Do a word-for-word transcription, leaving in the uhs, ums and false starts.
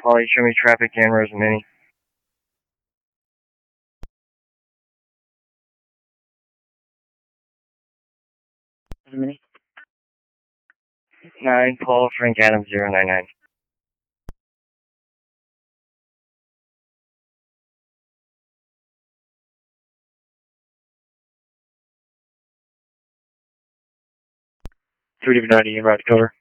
Polly, show me traffic and Rosamini. Rosamini? nine, Paul, Frank Adams, zero nine nine. three ninety in route cover.